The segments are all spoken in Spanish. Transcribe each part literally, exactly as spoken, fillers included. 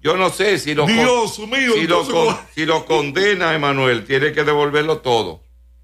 Yo no sé si lo, Dios con, mío, si, Dios lo con, si lo condena Emanuel, tiene que devolverlo todo.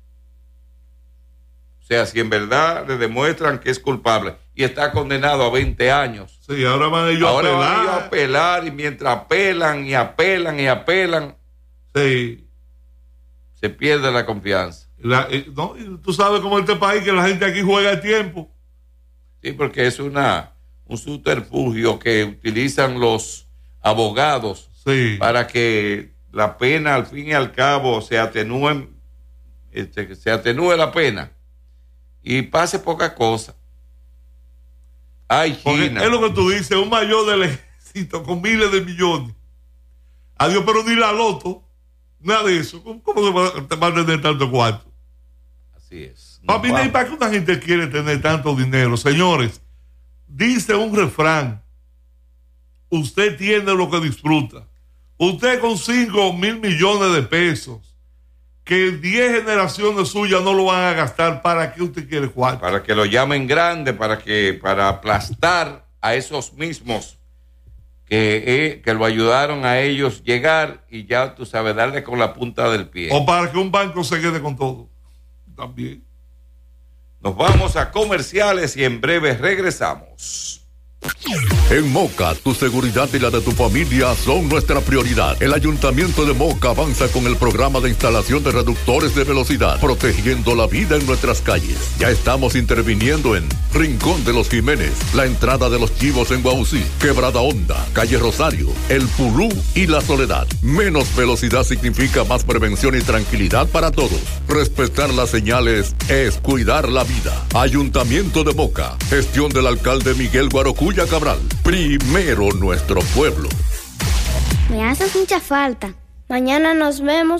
O sea, si en verdad le demuestran que es culpable y está condenado a veinte años. Sí, ahora van ellos ahora a apelar. Van ellos a apelar y mientras apelan y apelan y apelan, sí, se pierde la confianza. La, no, tú sabes cómo este país, que la gente aquí juega el tiempo. Sí, porque es una un subterfugio que utilizan los abogados sí. para que la pena al fin y al cabo se atenúe, este, se atenúe la pena y pase poca cosa. Ay, China. Es lo que tú dices, un mayor del ejército con miles de millones. Adiós, pero ni la loto, nada de eso. ¿Cómo, cómo se va, te va a tener tanto cuarto? Así es. No, ¿para, mí, ¿Para qué una gente quiere tener tanto dinero? Señores, dice un refrán: usted tiene lo que disfruta. Usted con cinco mil millones de pesos, que diez generaciones suyas no lo van a gastar, ¿para qué usted quiere cuarto? Para que lo llamen grande, para que para aplastar a esos mismos que, eh, que lo ayudaron a ellos llegar y ya tú sabes, darle con la punta del pie. O para que un banco se quede con todo. También. Nos vamos a comerciales y en breve regresamos. En Moca, tu seguridad y la de tu familia son nuestra prioridad. El Ayuntamiento de Moca avanza con el programa de instalación de reductores de velocidad, protegiendo la vida en nuestras calles. Ya estamos interviniendo en Rincón de los Jiménez, la entrada de los Chivos en Guaucí, Quebrada Honda, Calle Rosario, El Pulú y La Soledad. Menos velocidad significa más prevención y tranquilidad para todos. Respetar las señales es cuidar la vida. Ayuntamiento de Moca, gestión del alcalde Miguel Guarocuya Cabral. Primero nuestro pueblo. Me haces mucha falta. Mañana nos vemos